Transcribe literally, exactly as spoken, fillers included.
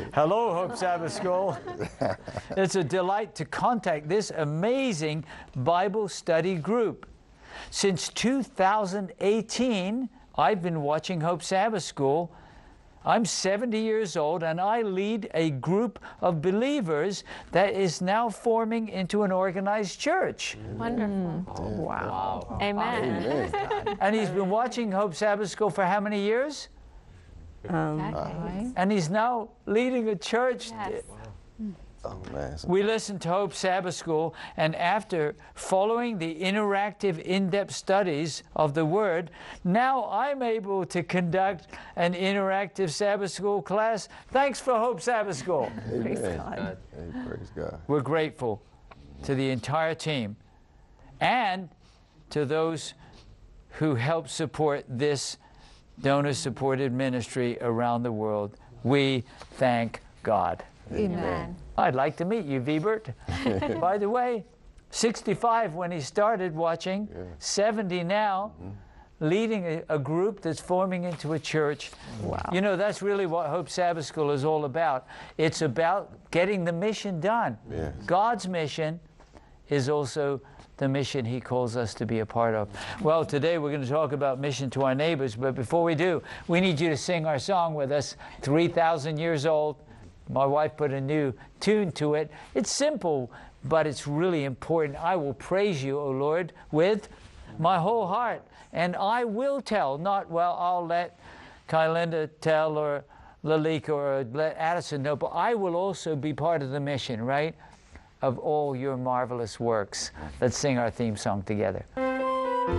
Hello, Hope Sabbath School. It's a delight to contact this amazing Bible study group. Since two thousand eighteen, I've been watching Hope Sabbath School. I'm seventy years old, and I lead a group of believers that is now forming into an organized church. Wonderful. Oh, wow. wow. Amen. Amen. And he's been watching Hope Sabbath School for how many years? Um, exactly. And he's now leading a church. Yes. Oh, man. We listened to Hope Sabbath School, and after following the interactive, in-depth studies of the Word, now I'm able to conduct an interactive Sabbath School class. Thanks for Hope Sabbath School. Amen. Praise God. Hey, praise God. We're grateful to the entire team and to those who help support this donor-supported ministry around the world. We thank God. Amen. I'd like to meet you, Vibert. By the way, sixty-five when he started watching, Yeah. seventy now, mm-hmm. leading a, a group that's forming into a church. Wow. You know, that's really what Hope Sabbath School is all about. It's about getting the mission done. Yes. God's mission is also the mission He calls us to be a part of. Well, today we're going to talk about mission to our neighbors, but before we do, we need you to sing our song with us, three thousand years old. My wife put a new tune to it. It's simple, but it's really important. I will praise you, O Lord, with my whole heart. And I will tell, not, well, I'll let Kylinda tell or Lalika or let Addison know, but I will also be part of the mission, right, of all your marvelous works. Let's sing our theme song together.